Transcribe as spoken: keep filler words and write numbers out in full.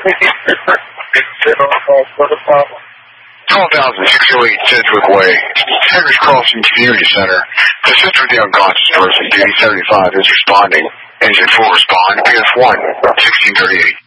twelve thousand six oh eight Sedgwick Way, Haggers Crossing Community Center. To assist with the unconscious person, Duty seventy-five is responding. Engine four respond, P S one, sixteen thirty-eight.